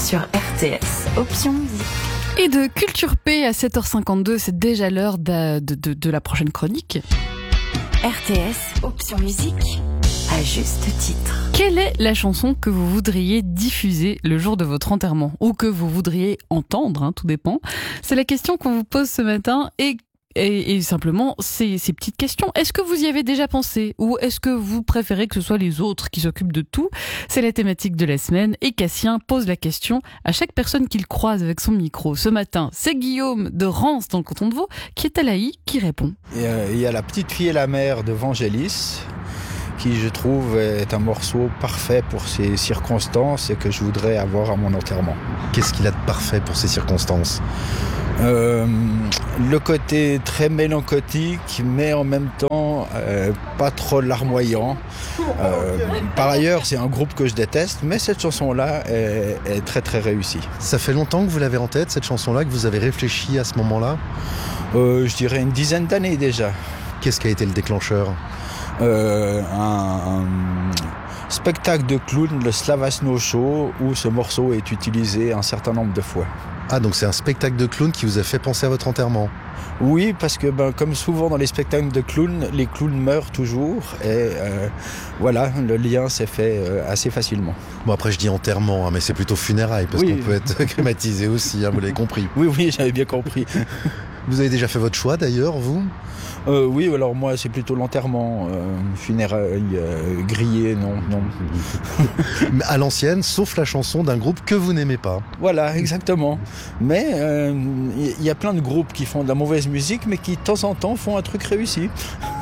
sur RTS, option musique. Et de Culture P à 7h52, c'est déjà l'heure de la prochaine chronique. RTS, option musique, à juste titre. Quelle est la chanson que vous voudriez diffuser le jour de votre enterrement? Ou que vous voudriez entendre, tout dépend. C'est la question qu'on vous pose ce matin et simplement ces petites questions. Est-ce que vous y avez déjà pensé? Ou est-ce que vous préférez que ce soit les autres qui s'occupent de tout? C'est la thématique de la semaine et Cassien pose la question à chaque personne qu'il croise avec son micro. Ce matin, c'est Guillaume de Rance dans le canton de Vaud qui est à l'AI qui répond. Il y a La petite fille et la mère de Vangelis qui, je trouve, est un morceau parfait pour ces circonstances et que je voudrais avoir à mon enterrement. Qu'est-ce qu'il a de parfait pour ces circonstances ? Le côté très mélancolique, mais en même temps pas trop larmoyant. Par ailleurs, c'est un groupe que je déteste, mais cette chanson-là est très très réussie. Ça fait longtemps que vous l'avez en tête, cette chanson-là, que vous avez réfléchi à ce moment-là ? Je dirais une dizaine d'années déjà. Qu'est-ce qui a été le déclencheur ? Un spectacle de clown, le Slavasno Show, où ce morceau est utilisé un certain nombre de fois. Ah, donc c'est un spectacle de clown qui vous a fait penser à votre enterrement ? Oui, parce que comme souvent dans les spectacles de clown, les clowns meurent toujours et voilà, le lien s'est fait assez facilement. Bon, après je dis enterrement, mais c'est plutôt funérailles, parce qu'on peut être crématisé aussi, vous l'avez compris. Oui, j'avais bien compris. Vous avez déjà fait votre choix d'ailleurs, vous ? Oui, alors moi c'est plutôt l'enterrement, funérailles, grillé, non. À l'ancienne, sauf la chanson d'un groupe que vous n'aimez pas. Voilà, exactement. Mais il y a plein de groupes qui font de la mauvaise musique, mais qui de temps en temps font un truc réussi.